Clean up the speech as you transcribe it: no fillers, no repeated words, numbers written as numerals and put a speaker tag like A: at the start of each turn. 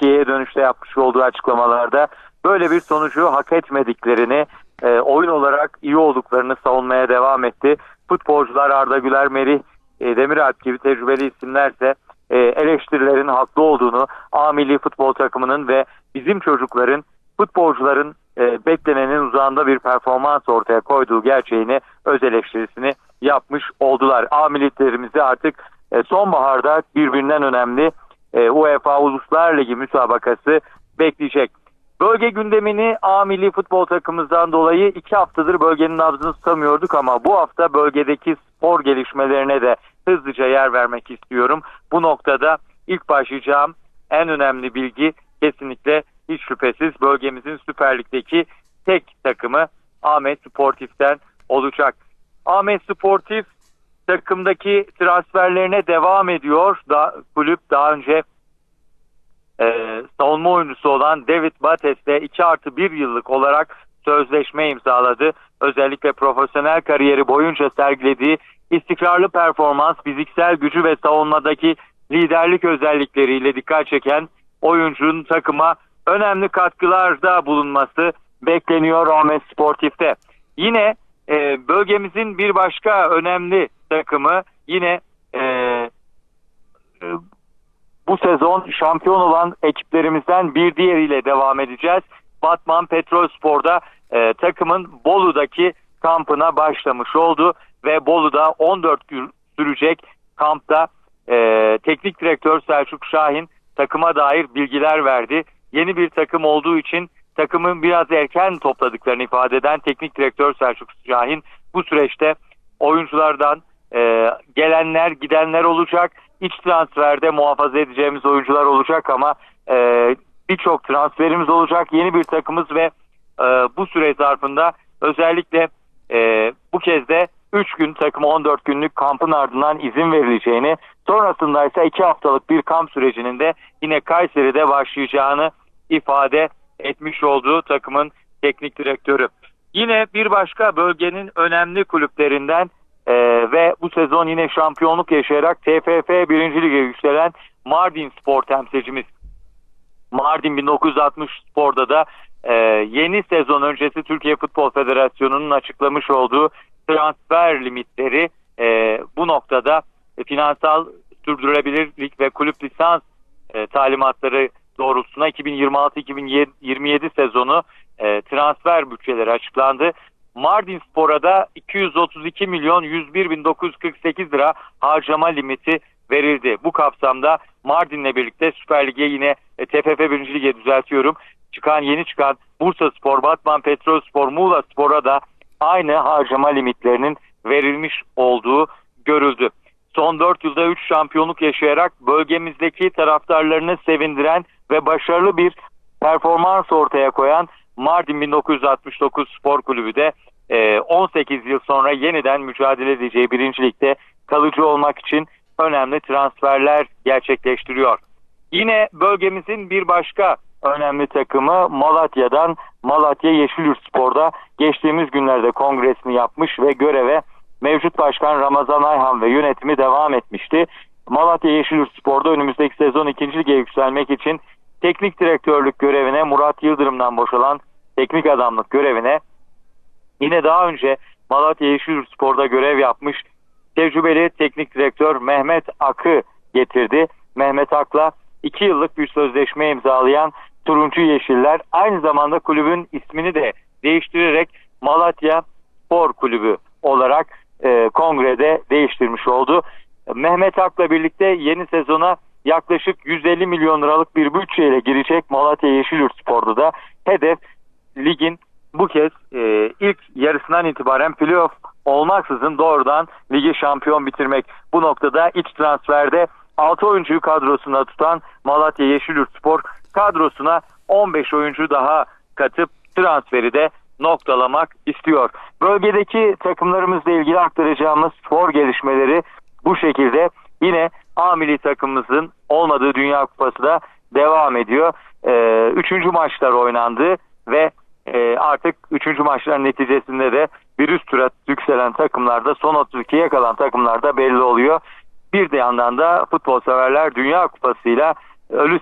A: Türkiye'ye dönüşte yapmış olduğu açıklamalarda böyle bir sonucu hak etmediklerini, oyun olarak iyi olduklarını savunmaya devam etti. Futbolcular Arda Güler, Merih Demiralp gibi tecrübeli isimlerse eleştirilerin haklı olduğunu, A milli futbol takımının ve bizim çocukların, futbolcuların beklenenin uzağında bir performans ortaya koyduğu gerçeğini, öz eleştirisini yapmış oldular. A milletlerimizi artık sonbaharda birbirinden önemli UEFA Uluslar Ligi müsabakası bekleyecek. Bölge gündemini A milli futbol takımımızdan dolayı 2 haftadır bölgenin nabzını tutamıyorduk ama bu hafta bölgedeki spor gelişmelerine de hızlıca yer vermek istiyorum. Bu noktada ilk başlayacağım en önemli bilgi kesinlikle hiç şüphesiz bölgemizin Süper Lig'deki tek takımı Ahmet Sportif'ten olacak. Ahmet Sportif takımdaki transferlerine devam ediyor. Kulüp daha önce savunma oyuncusu olan David Bates'le 2+1 yıllık olarak sözleşme imzaladı. Özellikle profesyonel kariyeri boyunca sergilediği istikrarlı performans, fiziksel gücü ve savunmadaki liderlik özellikleriyle dikkat çeken oyuncunun takıma önemli katkılarda bulunması bekleniyor Ahmet Sportif'te. Yine bölgemizin bir başka önemli takımı, yine bu sezon şampiyon olan ekiplerimizden bir diğeriyle devam edeceğiz. Batman Petrolspor'da takımın Bolu'daki kampına başlamış oldu ve Bolu'da 14 gün sürecek kampta teknik direktör Selçuk Şahin takıma dair bilgiler verdi. Yeni bir takım olduğu için takımın biraz erken topladıklarını ifade eden teknik direktör Selçuk Şahin bu süreçte oyunculardan gelenler gidenler olacak. İç transferde muhafaza edeceğimiz oyuncular olacak ama birçok transferimiz olacak. Yeni bir takımız ve bu süre zarfında özellikle bu kez de 3 gün takıma 14 günlük kampın ardından izin verileceğini, sonrasında ise 2 haftalık bir kamp sürecinin de yine Kayseri'de başlayacağını ifade etmiş olduğu takımın teknik direktörü. Yine bir başka bölgenin önemli kulüplerinden ve bu sezon yine şampiyonluk yaşayarak TFF 1. Lig'e yükselen Mardin Spor temsilcimiz. Mardin 1960 Spor'da da yeni sezon öncesi Türkiye Futbol Federasyonu'nun açıklamış olduğu transfer limitleri bu noktada finansal sürdürülebilirlik ve kulüp lisans talimatları doğrultusunda 2026-2027 sezonu transfer bütçeleri açıklandı. Mardin Spor'a da 232 milyon 101 bin 948 lira harcama limiti verildi. Bu kapsamda Mardin'le birlikte Süper Lig'e yine TFF 1. Lig'e düzeltiyorum. Yeni çıkan Bursa Spor, Batman Petrolspor, Muğla Spor'a da aynı harcama limitlerinin verilmiş olduğu görüldü. Son 4 yılda 3 şampiyonluk yaşayarak bölgemizdeki taraftarlarını sevindiren ve başarılı bir performans ortaya koyan Mardin 1969 Spor Kulübü de 18 yıl sonra yeniden mücadele edeceği 1. Lig'de kalıcı olmak için önemli transferler gerçekleştiriyor. Yine bölgemizin bir başka önemli takımı Malatya'dan Malatya Yeşilyurtspor'da geçtiğimiz günlerde kongresini yapmış ve göreve mevcut başkan Ramazan Ayhan ve yönetimi devam etmişti. Malatya Yeşilyurtspor'da önümüzdeki sezon 2. Lig'e yükselmek için teknik direktörlük görevine, Murat Yıldırım'dan boşalan teknik adamlık görevine yine daha önce Malatya Yeşilyurtspor'da görev yapmış tecrübeli teknik direktör Mehmet Ak'ı getirdi. Mehmet Ak'la 2 yıllık bir sözleşme imzalayan Turuncu Yeşiller aynı zamanda kulübün ismini de değiştirerek Malatya Spor Kulübü olarak kongrede değiştirmiş oldu. Mehmet Ak'la birlikte yeni sezona yaklaşık 150 milyon liralık bir bütçeyle girecek Malatya Yeşilyurtspor'da da hedef ligin bu kez ilk yarısından itibaren playoff olmaksızın doğrudan ligi şampiyon bitirmek. Bu noktada iç transferde 6 oyuncuyu kadrosunda tutan Malatya Yeşilyurtspor kadrosuna 15 oyuncu daha katıp transferi de noktalamak istiyor. Bölgedeki takımlarımızla ilgili aktaracağımız spor gelişmeleri bu şekilde. Yine A milli takımımızın olmadığı Dünya Kupası da devam ediyor. 3. maçlar oynandı ve artık 3. maçların neticesinde de bir üst tura yükselen takımlarda, son 32'ye kalan takımlarda belli oluyor. Bir de yandan da futbol severler Dünya Kupası'yla ölü